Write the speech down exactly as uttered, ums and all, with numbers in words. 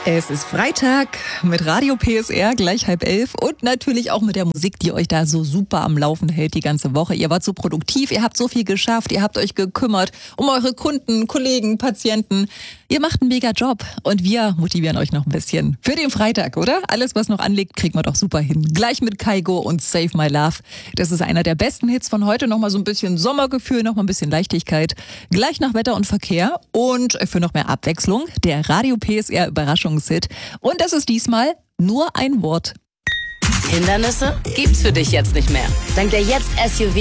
Es ist Freitag mit Radio P S R, gleich halb elf und natürlich auch mit der Musik, die euch da so super am Laufen hält die ganze Woche. Ihr wart so produktiv, ihr habt so viel geschafft, ihr habt euch gekümmert um eure Kunden, Kollegen, Patienten. Ihr macht einen mega Job und wir motivieren euch noch ein bisschen für den Freitag, oder? Alles, was noch anliegt, kriegen wir doch super hin. Gleich mit Kygo und Save My Love. Das ist einer der besten Hits von heute. Nochmal so ein bisschen Sommergefühl, nochmal ein bisschen Leichtigkeit. Gleich nach Wetter und Verkehr und für noch mehr Abwechslung der Radio P S R Überraschungshit. Und das ist diesmal nur ein Wort. Hindernisse gibt's für dich jetzt nicht mehr. Dank der Jetzt S U V